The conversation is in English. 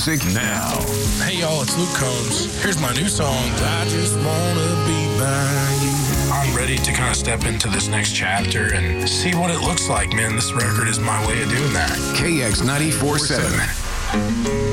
music now. Hey y'all, it's Luke Combs. Here's my new song, I Just Wanna Be By You. I'm ready to kind of step into this next chapter and see what it looks like, man. This record is my way of doing that. KX 94.7.